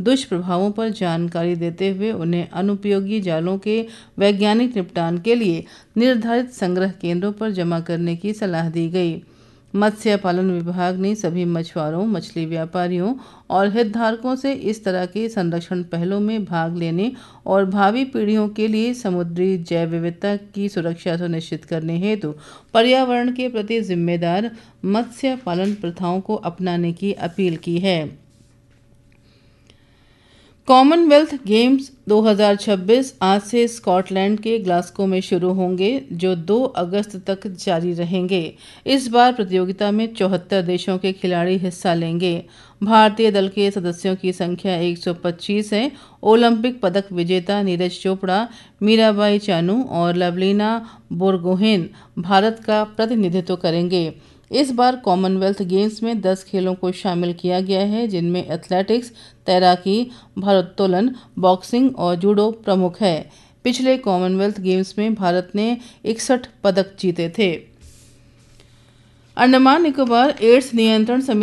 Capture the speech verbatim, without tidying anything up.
दुष्प्रभावों पर जानकारी देते हुए उन्हें अनुपयोगी जालों के वैज्ञानिक निपटान के लिए निर्धारित संग्रह केंद्रों पर जमा करने की सलाह दी गई। मत्स्य पालन विभाग ने सभी मछुआरों, मछली व्यापारियों और हितधारकों से इस तरह के संरक्षण पहलों में भाग लेने और भावी पीढ़ियों के लिए समुद्री जैव विविधता की सुरक्षा सुनिश्चित करने हेतु पर्यावरण के प्रति जिम्मेदार मत्स्य पालन प्रथाओं को अपनाने की अपील की है। कॉमनवेल्थ गेम्स दो हज़ार छब्बीस आज से स्कॉटलैंड के ग्लासगो में शुरू होंगे, जो दो अगस्त तक जारी रहेंगे। इस बार प्रतियोगिता में चौहत्तर देशों के खिलाड़ी हिस्सा लेंगे। भारतीय दल के सदस्यों की संख्या एक सौ पच्चीस है। ओलंपिक पदक विजेता नीरज चोपड़ा, मीराबाई चानू और लवलीना बोरगोहेन भारत का प्रतिनिधित्व करेंगे। इस बार कॉमनवेल्थ गेम्स में दस खेलों को शामिल किया गया है, जिनमें एथलेटिक्स, तैराकी, भारोत्तोलन, बॉक्सिंग और जूडो प्रमुख है। पिछले कॉमनवेल्थ गेम्स में भारत ने इकसठ पदक जीते थे। अंडमान निकोबार एड्स नियंत्रण समिति